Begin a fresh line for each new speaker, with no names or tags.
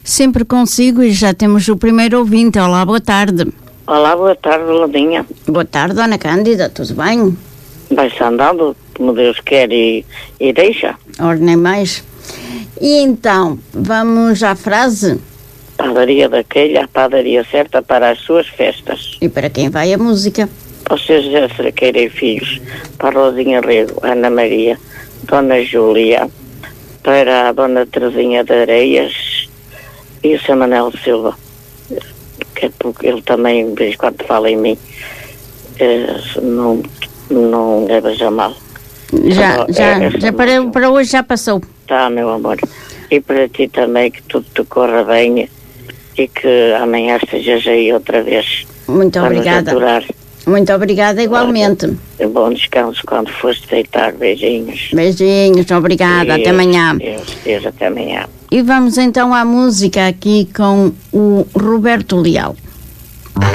Sempre consigo e já temos o primeiro ouvinte. Olá, boa tarde.
Olá, boa tarde, Ladinha.
Boa tarde, Dona Cândida, tudo bem?
Vai-se andando, como Deus quer e deixa.
Ora, nem mais. E então, vamos à frase?
Padaria daquele, a padaria certa para as suas festas.
E para quem vai a música?
Para o Sr. José Cerqueira e Filhos, para a Rosinha Rego, Ana Maria, Dona Júlia, para a Dona Terezinha de Areias e o Sr. Manel Silva, que é porque ele também, de vez em quando fala em mim, não leva mal.
Já para hoje já passou.
Tá, meu amor. E para ti também, que tudo te corra bem e que amanhã estejas aí outra vez.
Muito obrigada. Muito obrigada igualmente.
Bom descanso quando fores deitar. Beijinhos.
Beijinhos, obrigada. Até amanhã.
Deus, até amanhã.
E vamos então à música aqui com o Roberto Leal.